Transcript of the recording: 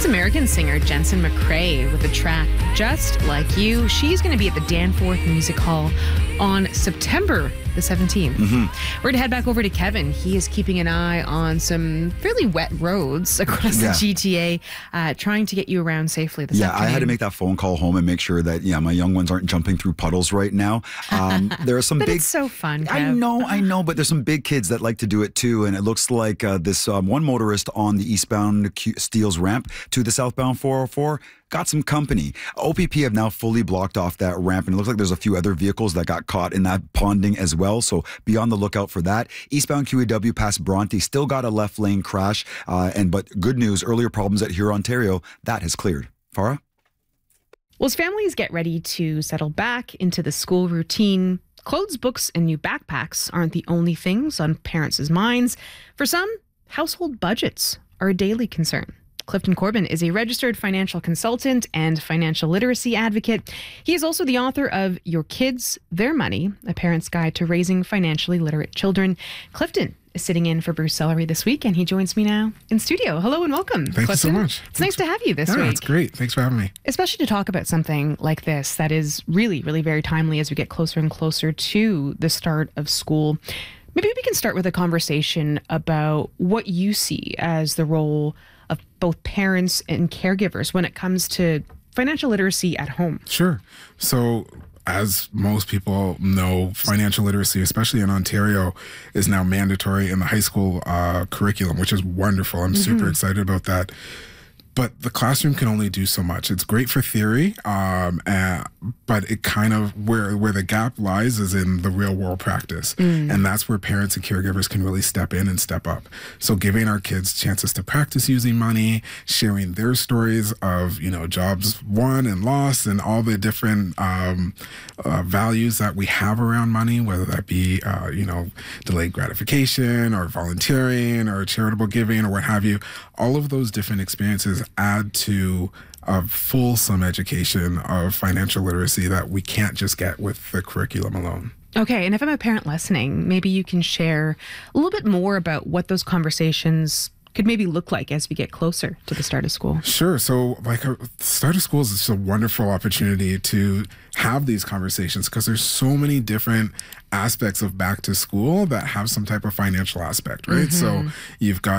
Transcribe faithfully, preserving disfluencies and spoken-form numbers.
American singer Jensen McCrae with the track Just Like You. She's going to be at the Danforth Music Hall on September the seventeenth. Mm-hmm. We're going to head back over to Kevin. He is keeping an eye on some fairly wet roads across yeah. the G T A, uh, trying to get you around safely this yeah, afternoon. I had to make that phone call home and make sure that, yeah, my young ones aren't jumping through puddles right now. Um, there are some but big... it's so fun, Kev. I know, I know, but there's some big kids that like to do it too, and it looks like uh, this um, one motorist on the eastbound Q- Steeles ramp to the southbound four oh four got some company. O P P have now fully blocked off that ramp, and it looks like there's a few other vehicles that got caught in that ponding as well, so be on the lookout for that. Eastbound Q E W past Bronte still got a left lane crash, uh, and but good news, earlier problems at Huron, Ontario, that has cleared. Farah? Well, as families get ready to settle back into the school routine, clothes, books, and new backpacks aren't the only things on parents' minds. For some, household budgets are a daily concern. Clifton Corbin is a registered financial consultant and financial literacy advocate. He is also the author of Your Kids, Their Money, A Parent's Guide to Raising Financially Literate Children. Clifton is sitting in for Bruce Sellery this week, and he joins me now in studio. Hello and welcome, Thank Clifton. you so much. It's Thanks. nice to have you this yeah, week. It's great. Thanks for having me. Especially to talk about something like this that is really, really very timely as we get closer and closer to the start of school. Maybe we can start with a conversation about what you see as the role of both parents and caregivers when it comes to financial literacy at home. Sure. So as most people know, financial literacy, especially in Ontario, is now mandatory in the high school uh, curriculum, which is wonderful. I'm mm-hmm. super excited about that. But the classroom can only do so much. It's great for theory, um, uh, but it kind of, where where the gap lies is in the real world practice. Mm. And that's where parents and caregivers can really step in and step up. So giving our kids chances to practice using money, sharing their stories of, you know, jobs won and lost and all the different um, uh, values that we have around money, whether that be, uh, you know, delayed gratification or volunteering or charitable giving or what have you. All of those different experiences add to a fulsome education of financial literacy that we can't just get with the curriculum alone. Okay, and if I'm a parent listening, maybe you can share a little bit more about what those conversations could maybe look like as we get closer to the start of school. Sure. So like a, the start of school is just a wonderful opportunity to have these conversations because there's so many different aspects of back to school that have some type of financial aspect, right? Mm-hmm. So you've got